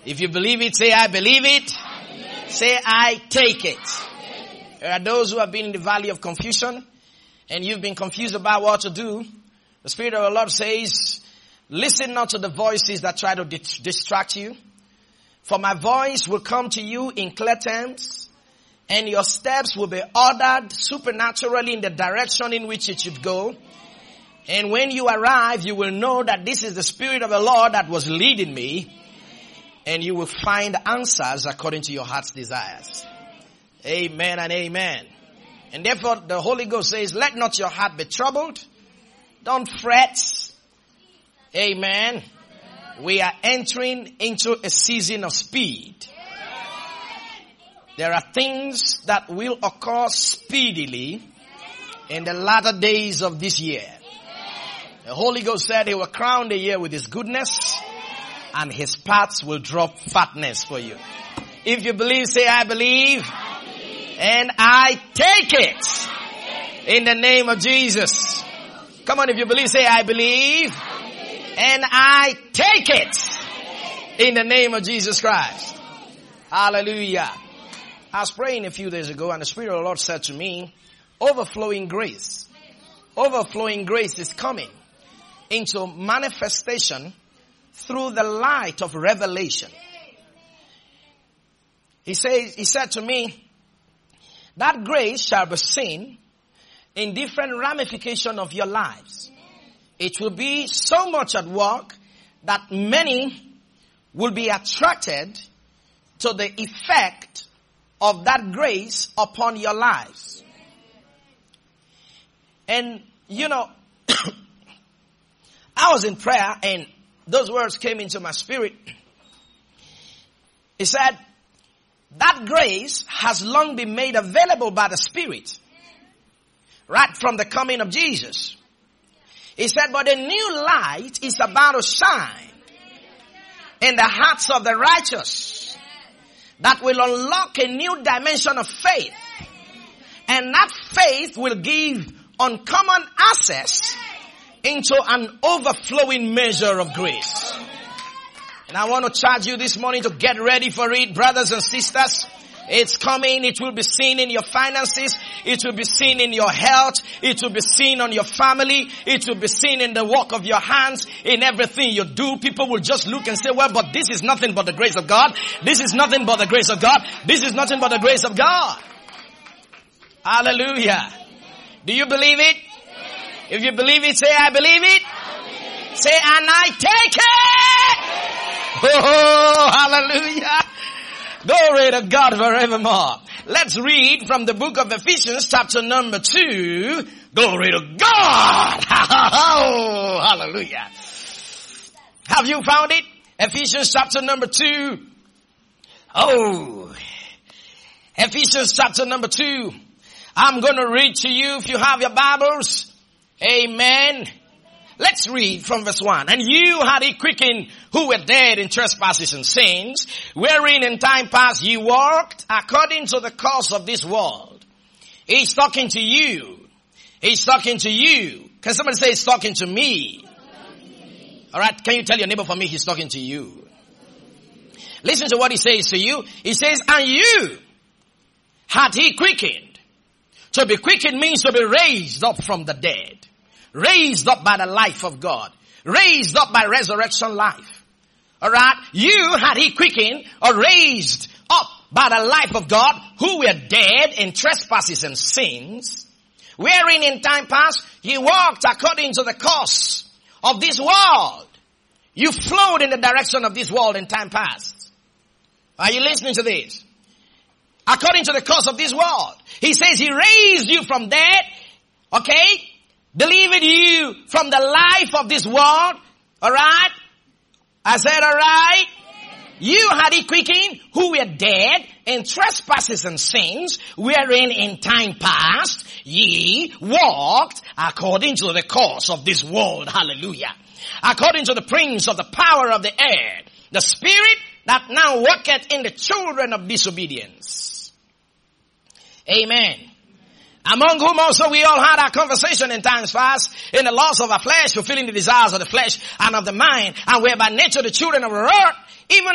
If you believe it, say, I believe it. Say, I take it. There are those who have been in the valley of confusion and you've been confused about what to do. The Spirit of the Lord says, listen not to the voices that try to distract you. For my voice will come to you in clear terms, and your steps will be ordered supernaturally in the direction in which it should go. And when you arrive, you will know that this is the Spirit of the Lord that was leading me, and you will find answers according to your heart's desires. Amen and amen. And therefore the Holy Ghost says, let not your heart be troubled. Don't fret. Amen. We are entering into a season of speed. There are things that will occur speedily in the latter days of this year. The Holy Ghost said he will crown the year with his goodness, and his paths will drop fatness for you. If you believe, say, I believe. And I take it. In the name of Jesus. Come on, if you believe, say, I believe. And I take it. In the name of Jesus Christ. Hallelujah. I was praying a few days ago, and the Spirit of the Lord said to me, overflowing grace. Overflowing grace is coming into manifestation through the light of revelation. He said to me, that grace shall be seen in different ramifications of your lives. It will be so much at work that many will be attracted to the effect of that grace upon your lives. And, you know, I was in prayer and those words came into my spirit. He said, that grace has long been made available by the Spirit, right from the coming of Jesus. He said, but a new light is about to shine in the hearts of the righteous that will unlock a new dimension of faith. And that faith will give uncommon access into an overflowing measure of grace. And I want to charge you this morning to get ready for it, brothers and sisters. It's coming. It will be seen in your finances. It will be seen in your health. It will be seen on your family. It will be seen in the work of your hands. In everything you do, people will just look and say, well, but this is nothing but the grace of God. This is nothing but the grace of God. This is nothing but the grace of God. Hallelujah. Do you believe it? If you believe it, say, I believe it. Say, and I take it. Oh, hallelujah. Glory to God forevermore. Let's read from the book of Ephesians chapter number 2. Glory to God. Oh, hallelujah. Have you found it? Ephesians chapter number 2. Oh, Ephesians chapter number 2. I'm going to read to you if you have your Bibles. Amen. Let's read from verse 1. And you had he quickened who were dead in trespasses and sins, wherein in time past ye walked according to the course of this world. He's talking to you. He's talking to you. Can somebody say he's talking to me? Alright, can you tell your neighbor for me he's talking to you? Listen to what he says to you. He says, and you had he quickened. To be quickened means to be raised up from the dead. Raised up by the life of God. Raised up by resurrection life. Alright? You had he quickened or raised up by the life of God who were dead in trespasses and sins, wherein in time past ye walked according to the course of this world. You flowed in the direction of this world in time past. Are you listening to this? According to the course of this world. He says he raised you from dead. Okay? Delivered you from the life of this world. Alright? I said alright? You had he quickened who were dead in trespasses and sins, wherein in time past ye walked according to the course of this world. Hallelujah. According to the prince of the power of the air, the spirit that now worketh in the children of disobedience. Amen. Among whom also we all had our conversation in times past, in the loss of our flesh, fulfilling the desires of the flesh and of the mind, and were by nature the children of wrath, even